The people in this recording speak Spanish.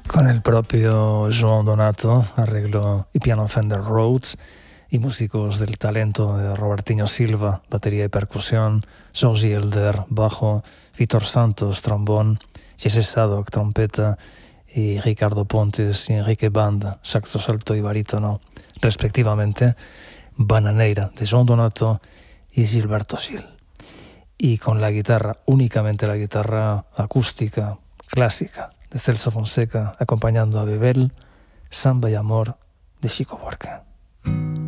Con el propio João Donato, arreglo y piano Fender Rhodes, y músicos del talento de Robertinho Silva, batería y percusión, Jorge Elder, bajo, Vitor Santos, trombón, Jesse Sadok, trompeta, y Ricardo Pontes y Enrique Banda, saxo alto y barítono, respectivamente, Bananeira de João Donato y Gilberto Gil. Y con la guitarra, únicamente la guitarra acústica, clásica, de Celso Fonseca, acompañando a Bebel, Samba y Amor de Chico Buarque.